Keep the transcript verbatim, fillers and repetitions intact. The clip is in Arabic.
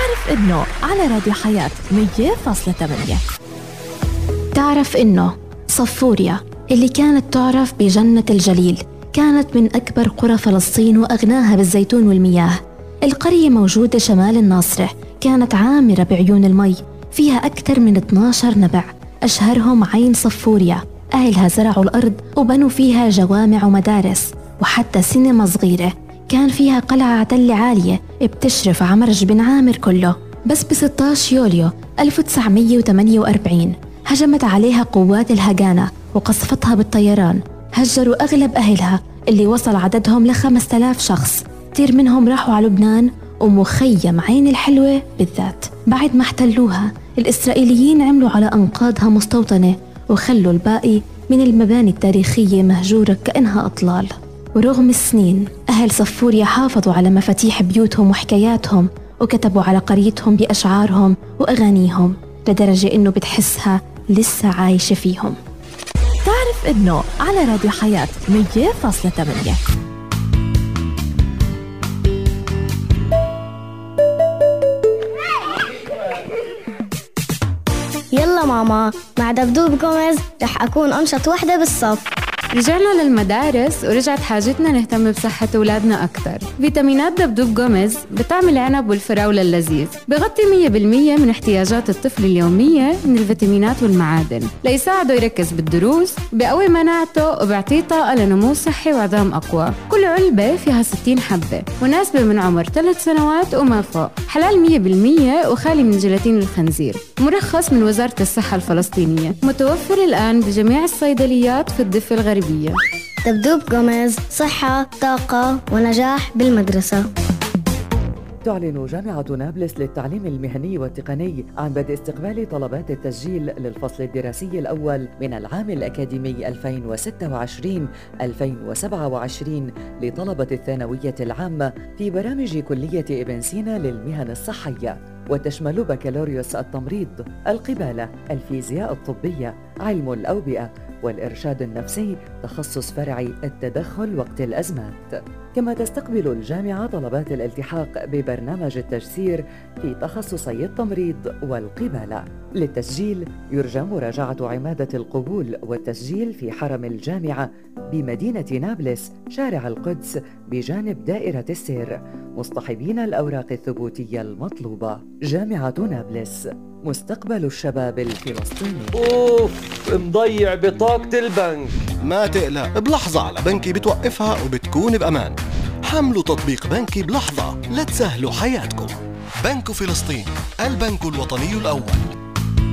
تعرف إنه على راديو حياة مية فاصلة ثمانية. تعرف إنه صفوريا اللي كانت تعرف بجنة الجليل كانت من أكبر قرى فلسطين وأغناها بالزيتون والمياه. القرية موجودة شمال الناصرة، كانت عامرة بعيون المي، فيها أكثر من اثناشر نبع أشهرهم عين صفوريا. أهلها زرعوا الأرض وبنوا فيها جوامع ومدارس وحتى سينما صغيرة. كان فيها قلعة تلة عالية بتشرف على مرج بن عامر كله. بس ب ستة عشر يوليو ألف وتسعمية وثمانية وأربعين هجمت عليها قوات الهجانة وقصفتها بالطيران. هجروا أغلب أهلها اللي وصل عددهم لخمسة آلاف شخص. كتير منهم راحوا على لبنان ومخيم عين الحلوة بالذات. بعد ما احتلوها الإسرائيليين عملوا على أنقاضها مستوطنة وخلوا الباقي من المباني التاريخية مهجورة كأنها أطلال. ورغم السنين أهل صفوريا حافظوا على مفاتيح بيوتهم وحكاياتهم وكتبوا على قريتهم بأشعارهم وأغانيهم لدرجة إنه بتحسها لسه عايشة فيهم. تعرف إنه على راديو حياة مية فاصلة ثمانية. يلا ماما، مع دبدوب جوميز رح أكون أنشط وحدة بالصف. رجعنا للمدارس ورجعت حاجتنا نهتم بصحة أولادنا أكتر. فيتامينات دبدوب جوميز بطعم العنب والفراولة اللذيذ بغطي مية بالمية من احتياجات الطفل اليومية من الفيتامينات والمعادن ليساعده يركز بالدروس، بقوي مناعته وبيعطيه طاقة لنمو صحي وعظام أقوى. كل علبة فيها ستين حبة، مناسبة من عمر ثلاث سنوات وما فوق، حلال مية بالمية وخالي من جيلاتين الخنزير، مرخص من وزارة الصحة الفلسطينية، متوفر الآن بجميع الصيدليات في الضفة الغربية. دبدوب جوميز، صحة، طاقة ونجاح بالمدرسة. تعلن جامعة نابلس للتعليم المهني والتقني عن بدء استقبال طلبات التسجيل للفصل الدراسي الأول من العام الأكاديمي ألفين وستة وعشرين ألفين وسبعة وعشرين لطلبة الثانوية العامة في برامج كلية ابن سينا للمهن الصحية، وتشمل بكالوريوس التمريض، القبالة، الفيزياء الطبية، علم الأوبئة والإرشاد النفسي، تخصص فرعي التدخل وقت الأزمات. كما تستقبل الجامعة طلبات الالتحاق ببرنامج التجسير في تخصصي التمريض والقبالة. للتسجيل يرجى مراجعة عمادة القبول والتسجيل في حرم الجامعة بمدينة نابلس، شارع القدس بجانب دائرة السير، مصطحبين الأوراق الثبوتية المطلوبة. جامعة نابلس، مستقبل الشباب الفلسطيني. أوف، مضيع بطاقة البنك. ما تقلق، بلحظة على بنكي بتوقفها وبتكون بأمان. حملوا تطبيق بنكي بلحظة لتسهلوا حياتكم. بنك فلسطين، البنك الوطني الأول.